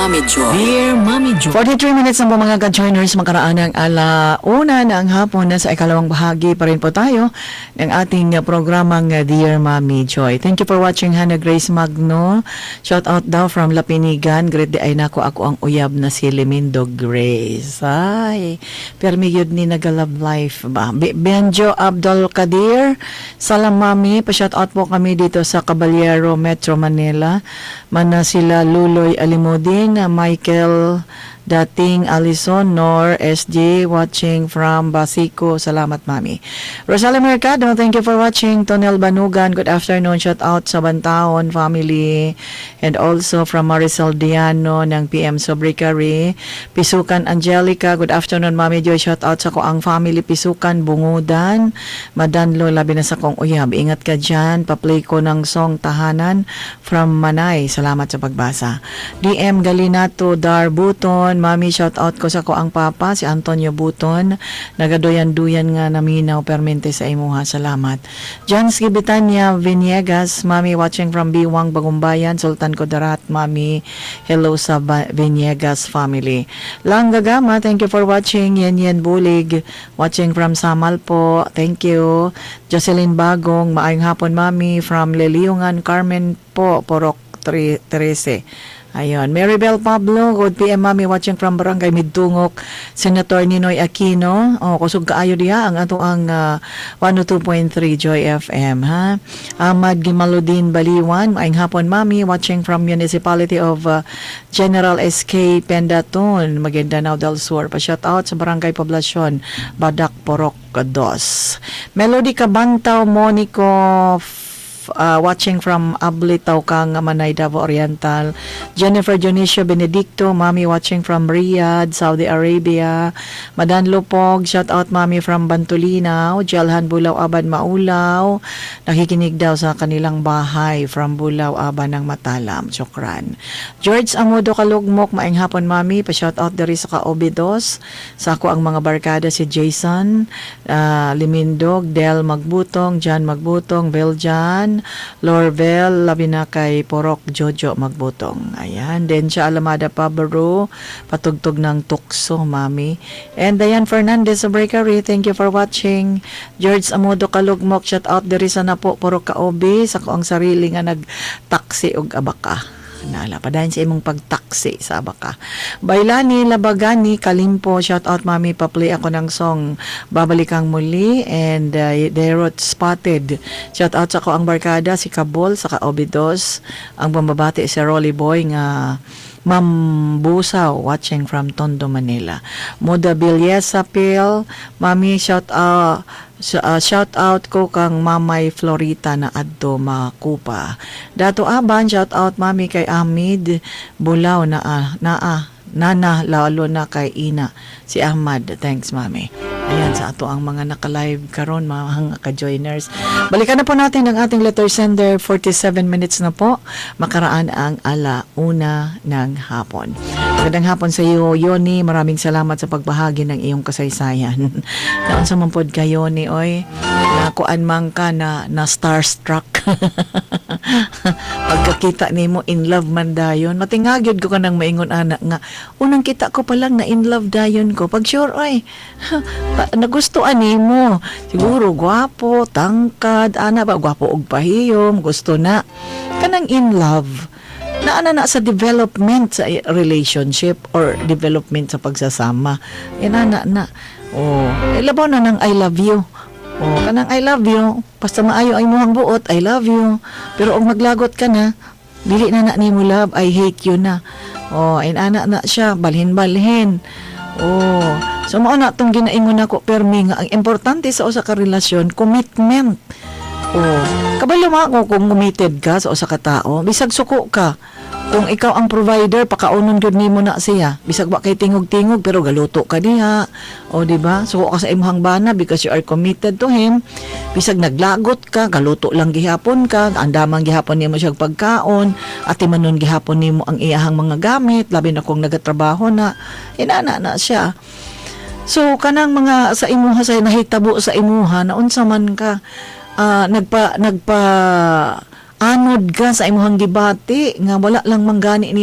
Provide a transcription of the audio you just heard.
Mommy Joy. Dear Mommy Joy. 43 minutes na po mga ka-joiners, makaraan ng alauna ng hapon na sa ikalawang bahagi pa rin po tayo ng ating programang Dear Mommy Joy. Thank you for watching Hannah Grace Magno. Shout out daw from Lapinigan. Great day ay nako ako ang uyab na si Limindo Grace. Ay, permi yun ni nagalab life ba? Benjo Abdul Kadir. Salam Mami. Pa-shout out po kami dito sa Caballero, Metro Manila. Mana sila Luloy Alimudin, Michael Dating Alison, Nor SJ watching from Basico. Salamat Mami. Rosalia Mercado, thank you for watching. Tonel Banugan, good afternoon. Shout out sa Bantaon family. And also from Marisol Diano ng PM Sobricari. Pisukan Angelica, good afternoon Mami Joy. Shout out sa Koang family. Pisukan Bungudan. Madanlo, labi na sa kong uyab. Ingat ka dyan. Pa-play ko ng song Tahanan from Manay. Salamat sa pagbasa. DM Galinato Dar Buton. Mami, shout out ko sa ko ang papa, si Antonio Buton. Nagadoyan-duyan nga naminaw permente sa imuha. Salamat. Jansky Bitania Viniegas, Mami, watching from Biwang, Bagumbayan. Sultan Kudarat, Mami. Hello sa Viniegas family. Langgagama, thank you for watching. Yen Bulig, watching from Samal po. Thank you. Jocelyn Bagong, maayong hapon, Mami. From Leliungan, Carmen po, Porok 13. Ayun. Maribel Pablo, good PM Mami, watching from Barangay Midtungok. Senator Ninoy Aquino, kusog kaayo diha ang ato ang 102.3 Joy FM, ha. Ahmad Gimaludin Baliwan, maayong hapon Mami, watching from Municipality of General SK Pendaton, Maguindanao del Sur. Pa-shout out sa Barangay Poblasyon, Badak Porok 2. Melody Cabantaw Monico, watching from Ablitaw kang Manay, Davao Oriental. Jennifer Dionisio Benedicto, Mami, watching from Riyadh, Saudi Arabia. Madan Lupog, shout out Mami from Bantulinaw. Jalhan Bulaw Aban Maulaw, nakikinig daw sa kanilang bahay from Bulaw Aban ng Matalam. Syukran. George Amudo Kalugmok, maayong hapon Mami, pa-shout out diri sa Kaobidos. Sa ako ang mga barkada si Jason Limindog, Del Magbutong, John Magbutong, Beljan, Lorvel, labi na kay Porok Jojo Magbutong. Ayan. Then siya Alamada Pabaro, patugtog ng tukso, Mami. And Diane Fernandez sa Breakery, thank you for watching. George Amudo Kalugmok, shout out diri sa napo Porok Kaobi, sa ko ang sarili nga nagtaksi og abaka. Nala pa dahil sa imong pagtaksi sa abaka. Bailani Labagani Kalimpo, shout out Mami, pa-play ako ng song Babalik Ang Muli. And Derot Spotted, shout out sa ko ang barkada si Kabol sa Kaobidos. Ang pambabati si Rolly Boy nga Ma'am Busaw, watching from Tondo, Manila. Moda Bilyesa Pil, Mami, shout out ko kang Mamay Florita na adto Makupa. Dato Aban, shout out Mami kay Ahmed Bulaw Nana, lalo na kay Ina si Ahmad. Thanks Mami. Ayan, sa ato ang mga naka-live karon, mga ka-joiners. Balikan na po natin ang ating letter sender. 47 minutes na po. Makaraan ang alauna ng hapon. Magandang hapon sa iyo, Yoni. Maraming salamat sa pagbahagi ng iyong kasaysayan. Naon sa mampod ka, Yoni, oy. Nakuan man ka na starstruck. Pagkakita ni mo, in love man dayon. Matingagyod ko ka ng maingon anak nga. Unang kita ko pa lang na in love dayon ko. Pag sure, oy, nagustuhan ni mo. Siguro, gwapo, tangkad, ana ba, gwapo og pahiyom, gusto na. Kanang in love. Na sa development sa relationship or development sa pagsasama. Na. Labaw na ng I love you. Kanang I love you. Basta maayo ay muhang buot, I love you. Pero og maglagot ka na, dili na ni mo love, I hate you na. Ana na siya, balhin-balhin. So mao na tong ginaingon nako permi nga ang importante sa usa ka relasyon, commitment. Kabalo mo kung committed ka sa usa ka tao, bisag suko ka. Kung ikaw ang provider, pakaunon gud nimo na siya. Bisag wa kay tingog-tingog pero galuto ka diha. Di ba? Suko ka sa imong bana because you are committed to him. Bisag naglagot ka, galuto lang gihapon ka, andamang gihapon nimo siya pagkaon, at timanon gihapon nimo ang iyahang mga gamit, labi na kung nagatrabaho na, inana na siya. So kanang mga sa imuha sa nahitabo sa imuha na unsa man ka nagpa anod ka sa imong gibati nga wala lang manggani ni